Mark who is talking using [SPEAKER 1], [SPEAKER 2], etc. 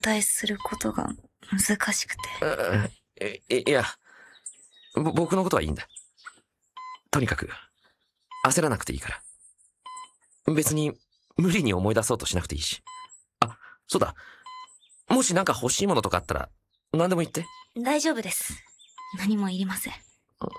[SPEAKER 1] 答えすることが難しくて。
[SPEAKER 2] いや、僕のことはいいんだ。とにかく、焦らなくていいから。別に、無理に思い出そうとしなくていいし。あ、そうだ。もしなんか欲しいものとかあったら、何でも言って。
[SPEAKER 1] 大丈夫です。何もいりません。